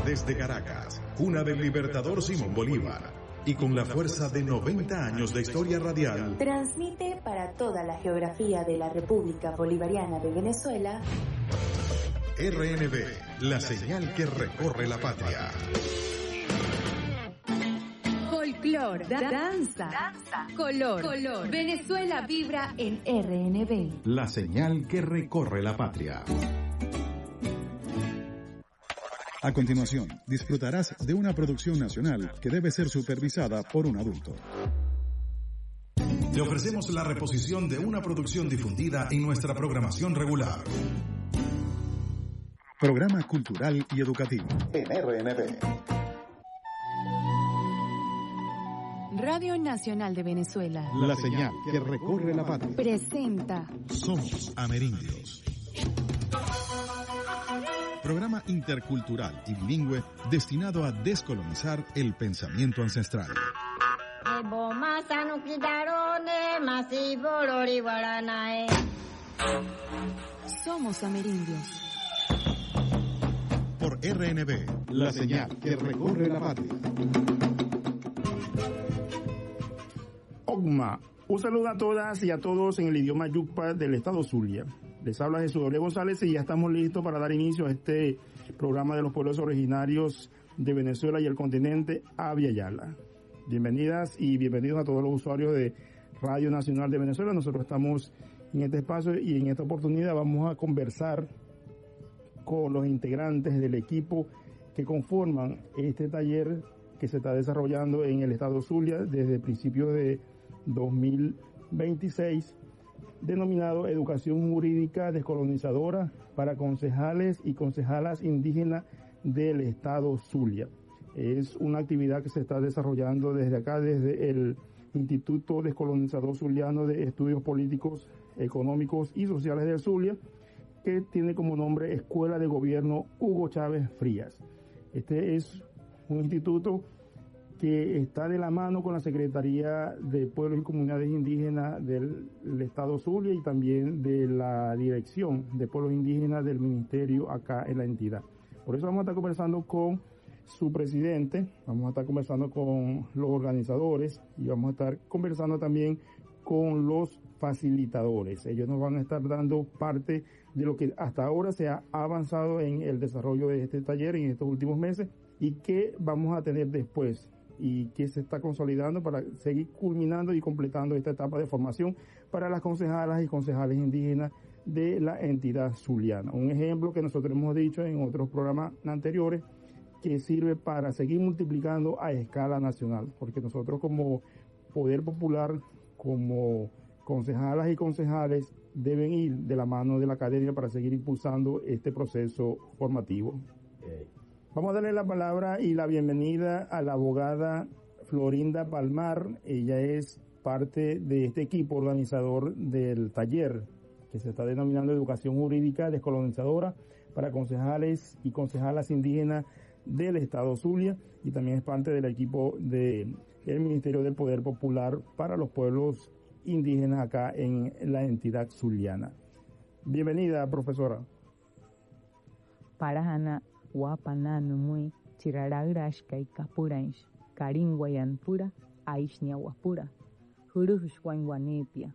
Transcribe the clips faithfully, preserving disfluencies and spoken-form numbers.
desde Caracas, cuna del libertador Simón Bolívar, y con la fuerza de noventa años de historia radial, transmite para toda la geografía de la República Bolivariana de Venezuela R N B, la señal que recorre la patria. Folclor, da- danza, danza, color, color. Venezuela vibra en R N B. La señal que recorre la patria. A continuación, disfrutarás de una producción nacional que debe ser supervisada por un adulto. Te ofrecemos la reposición de una producción difundida en nuestra programación regular. Programa cultural y educativo. En R N B. Radio Nacional de Venezuela. La señal que recorre la patria. Presenta Somos Amerindios. Programa intercultural y bilingüe destinado a descolonizar el pensamiento ancestral. Somos Amerindios. Por R N B, la señal que recorre la patria. Ogma, un saludo a todas y a todos en el idioma Yucpa del estado Zulia. Les habla Jesús W. González y ya estamos listos para dar inicio a este programa de los pueblos originarios de Venezuela y el continente, Abya Yala. Bienvenidas y bienvenidos a todos los usuarios de Radio Nacional de Venezuela. Nosotros estamos en este espacio y en esta oportunidad vamos a conversar con los integrantes del equipo que conforman este taller que se está desarrollando en el estado Zulia desde principios de dos mil veintiséis, denominado Educación Jurídica Descolonizadora para concejales y concejalas indígenas del estado Zulia. Es una actividad que se está desarrollando desde acá, desde el Instituto Descolonizador Zuliano de Estudios Políticos, Económicos y Sociales del Zulia, que tiene como nombre Escuela de Gobierno Hugo Chávez Frías. Este es un instituto que está de la mano con la Secretaría de Pueblos y Comunidades Indígenas del, del Estado Zulia y también de la Dirección de Pueblos Indígenas del Ministerio acá en la entidad. Por eso vamos a estar conversando con su presidente, vamos a estar conversando con los organizadores y vamos a estar conversando también con los facilitadores. Ellos nos van a estar dando parte de lo que hasta ahora se ha avanzado en el desarrollo de este taller en estos últimos meses y qué vamos a tener después y qué se está consolidando para seguir culminando y completando esta etapa de formación para las concejalas y concejales indígenas de la entidad zuliana. Un ejemplo que nosotros hemos dicho en otros programas anteriores que sirve para seguir multiplicando a escala nacional, porque nosotros como Poder Popular, como concejalas y concejales, deben ir de la mano de la academia para seguir impulsando este proceso formativo. Vamos a darle la palabra y la bienvenida a la abogada Florinda Palmar. Ella es parte de este equipo organizador del taller que se está denominando Educación Jurídica Descolonizadora para concejales y concejalas indígenas del estado Zulia y también es parte del equipo del Ministerio del Poder Popular para los pueblos indígenas acá en la entidad zuliana. Bienvenida, profesora. Parahana Wapananumui Chiraragrashkai Kapuransh Karingwayanpura Aishniawapura Hurushwanguanepia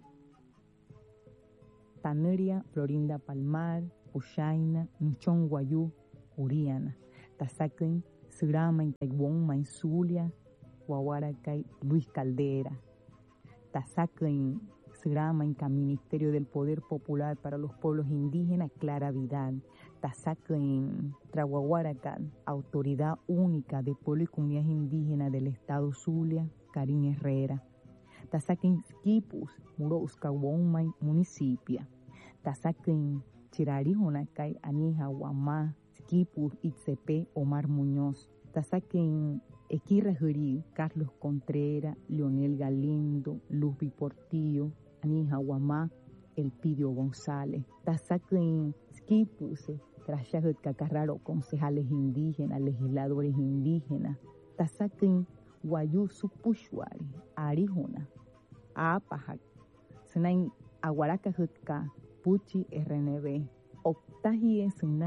Taneria Florinda Palmar Ushaina Nchongwayu Uriana Tasakin Surama Intaiguon Mansulia Guawarakai Luis Caldera Tasakin Surama Inca Ministerio del Poder Popular para los Pueblos Indígenas Clara Vidal Tasakin Traguaguaracan Autoridad Única de Pueblos y Comunidades Indígenas del Estado Zulia Karin Herrera Tasakin Skipus Murouscawonmay Municipia Tasakin Chirarijonakai Anija Guamá Skipus Itzepe Omar Muñoz Tasakin Equirrajuri Carlos Contreras Leonel Galindo Luz Portillo Anija Guamá Elpidio González Tasakin Skipus Trashajut Cacarraro concejales indígenas legisladores indígenas Tasakin Guayú Supushwari Arijuna Apajak Senay Aguaracajutka Puchi R N B Octajie Senay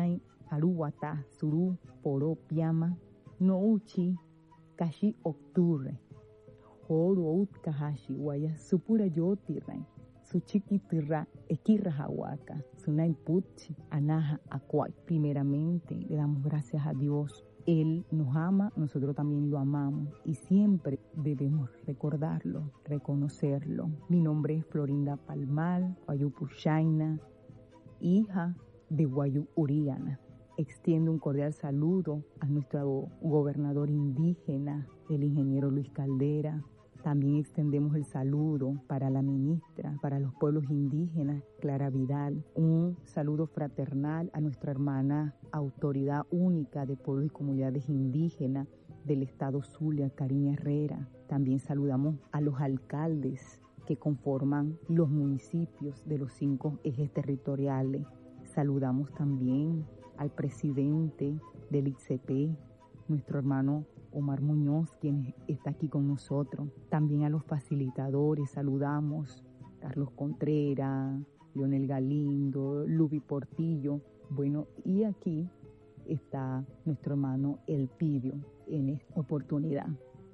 Haruwata, Suru, Poro, Piama, No Uchi, Kashi, Octubre, Horo, Out, Kahashi, Waya, Supura, Yotirrai, Suchiki, Tirra, Ekirra, Hawaka, Sunai, Puchi, Anaja, Akwai. Primeramente, le damos gracias a Dios. Él nos ama, nosotros también lo amamos y siempre debemos recordarlo, reconocerlo. Mi nombre es Florinda Palmar, Guayú Pushaina, hija de Guayú Uriana. Extiendo un cordial saludo a nuestro gobernador indígena, el ingeniero Luis Caldera. También extendemos el saludo para la ministra, para los pueblos indígenas, Clara Vidal. Un saludo fraternal a nuestra hermana autoridad única de pueblos y comunidades indígenas del estado Zulia, Karina Herrera. También saludamos a los alcaldes que conforman los municipios de los cinco ejes territoriales. Saludamos también al presidente del I C C P, nuestro hermano Omar Muñoz, quien está aquí con nosotros. También a los facilitadores saludamos, Carlos Contreras, Leonel Galindo, Lubi Portillo. Bueno, y aquí está nuestro hermano Elpidio en esta oportunidad.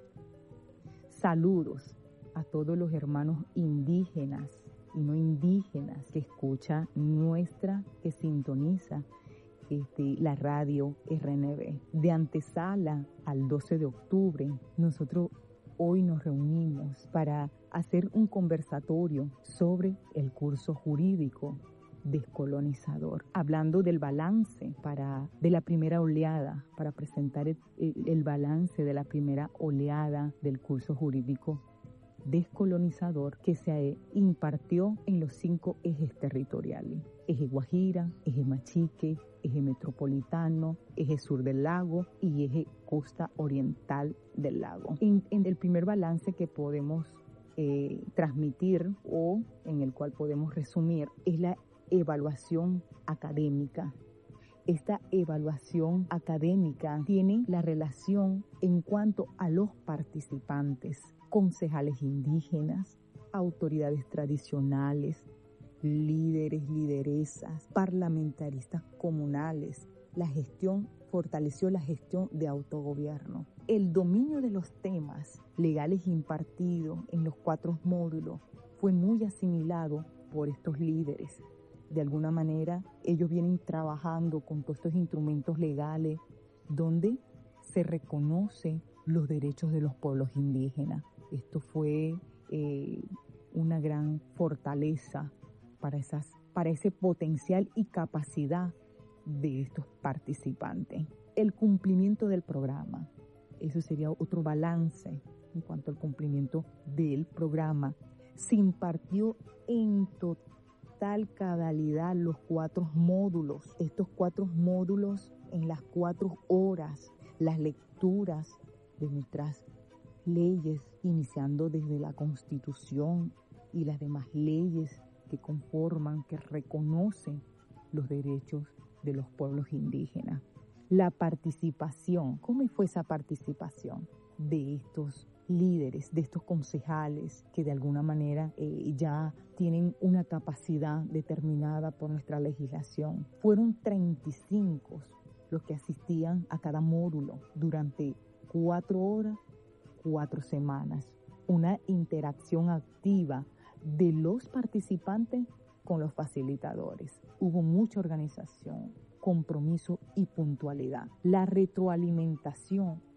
Saludos a todos los hermanos indígenas y no indígenas que escucha nuestra, que sintoniza Este, la radio R N B. De antesala al doce de octubre, nosotros hoy nos reunimos para hacer un conversatorio sobre el curso jurídico descolonizador, hablando del balance para, de la primera oleada, para presentar el, el balance de la primera oleada del curso jurídico descolonizador que se impartió en los cinco ejes territoriales: eje Guajira, eje Machique, eje metropolitano, eje sur del lago y eje costa oriental del lago. En, en el primer balance que podemos eh, transmitir o en el cual podemos resumir es la evaluación académica. Esta evaluación académica tiene la relación en cuanto a los participantes, concejales indígenas, autoridades tradicionales, líderes, lideresas, parlamentaristas comunales. La gestión fortaleció la gestión de autogobierno. El dominio de los temas legales impartidos en los cuatro módulos fue muy asimilado por estos líderes. De alguna manera, ellos vienen trabajando con todos estos instrumentos legales donde se reconocen los derechos de los pueblos indígenas. Esto fue eh, una gran fortaleza para, esas, para ese potencial y capacidad de estos participantes. El cumplimiento del programa, eso sería otro balance en cuanto al cumplimiento del programa. Se impartió en total cabalidad los cuatro módulos, estos cuatro módulos en las cuatro horas, las lecturas de nuestras leyes, iniciando desde la Constitución y las demás leyes que conforman, que reconocen los derechos de los pueblos indígenas. La participación, ¿cómo fue esa participación de estos líderes, de estos concejales que de alguna manera eh, ya tienen una capacidad determinada por nuestra legislación? Fueron treinta y cinco los que asistían a cada módulo durante cuatro horas, cuatro semanas. Una interacción activa de los participantes con los facilitadores. Hubo mucha organización, compromiso y puntualidad. La retroalimentación